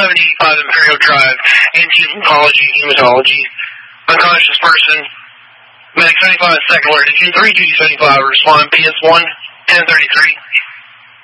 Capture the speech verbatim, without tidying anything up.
eleven eighty-five Imperial Drive, Antique Oncology, Hematology, unconscious person, Medic seventy-five, second alert, Agent three two seventy-five, respond P S one, ten thirty-three.